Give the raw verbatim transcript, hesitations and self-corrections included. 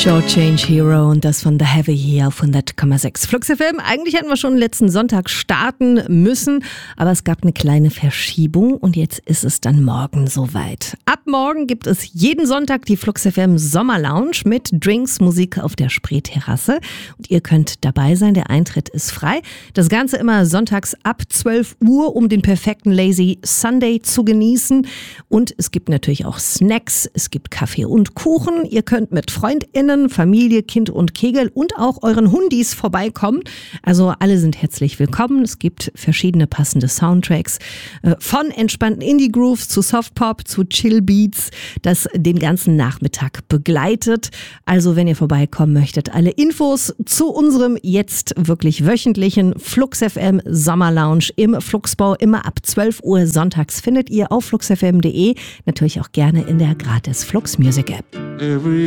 Shortchange Hero und das von The Heavy hier auf hundert Komma sechs Flux F M. Eigentlich hätten wir schon letzten Sonntag starten müssen, aber es gab eine kleine Verschiebung und jetzt ist es dann morgen soweit. Ab morgen gibt es jeden Sonntag die Flux F M Sommer Lounge mit Drinks, Musik auf der Spreeterrasse und ihr könnt dabei sein, der Eintritt ist frei. Das Ganze immer sonntags ab zwölf Uhr, um den perfekten Lazy Sunday zu genießen und es gibt natürlich auch Snacks, es gibt Kaffee und Kuchen. Ihr könnt mit FreundInnen, Familie, Kind und Kegel und auch euren Hundis vorbeikommen. Also alle sind herzlich willkommen. Es gibt verschiedene passende Soundtracks äh, von entspannten Indie-Grooves zu Softpop zu Chill-Beats, das den ganzen Nachmittag begleitet. Also wenn ihr vorbeikommen möchtet, alle Infos zu unserem jetzt wirklich wöchentlichen Flux F M Sommer Lounge im Fluxbau immer ab zwölf Uhr sonntags findet ihr auf flux f m punkt de, natürlich auch gerne in der gratis Flux Music App.